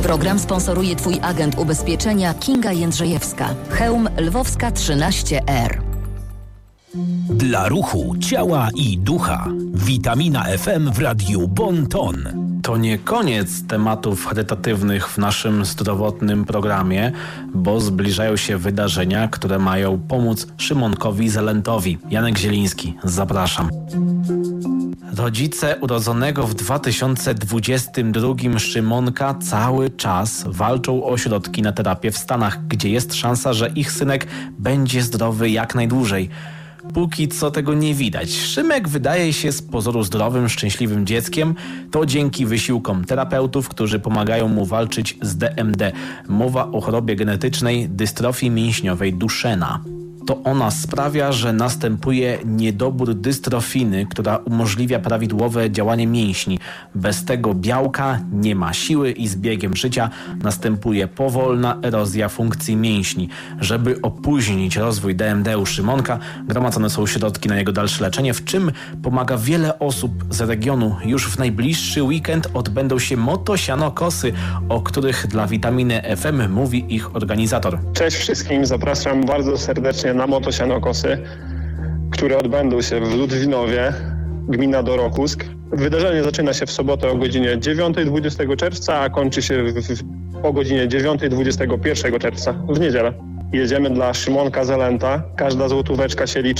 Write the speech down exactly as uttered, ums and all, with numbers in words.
Program sponsoruje Twój agent ubezpieczenia Kinga Jędrzejewska. Chełm Lwowska trzynaście R. Dla ruchu, ciała i ducha. Witamina F M w radiu Bon Ton. To nie koniec tematów charytatywnych w naszym zdrowotnym programie, bo zbliżają się wydarzenia, które mają pomóc Szymonkowi Zelentowi. Janek Zieliński, zapraszam. Rodzice urodzonego w dwa tysiące dwudziestym drugim Szymonka cały czas walczą o środki na terapię w Stanach, gdzie jest szansa, że ich synek będzie zdrowy jak najdłużej. Póki co tego nie widać. Szymek wydaje się z pozoru zdrowym, szczęśliwym dzieckiem. To dzięki wysiłkom terapeutów, którzy pomagają mu walczyć z D M D. Mowa o chorobie genetycznej dystrofii mięśniowej Duchenne. To ona sprawia, że następuje niedobór dystrofiny, która umożliwia prawidłowe działanie mięśni. Bez tego białka nie ma siły i z biegiem życia następuje powolna erozja funkcji mięśni. Żeby opóźnić rozwój D M D u Szymonka, gromadzone są środki na jego dalsze leczenie, w czym pomaga wiele osób z regionu. Już w najbliższy weekend odbędą się motosianokosy, o których dla Witaminy F M mówi ich organizator. Cześć wszystkim, zapraszam bardzo serdecznie na motosianokosy, które odbędą się w Ludwinowie, gmina Dorokusk. Wydarzenie zaczyna się w sobotę o godzinie dziewiątej dwudziestego czerwca, a kończy się w, w, o godzinie dziewiątej dwudziestego pierwszego czerwca, w niedzielę. Jedziemy dla Szymonka Zelenta. Każda złotóweczka się liczy.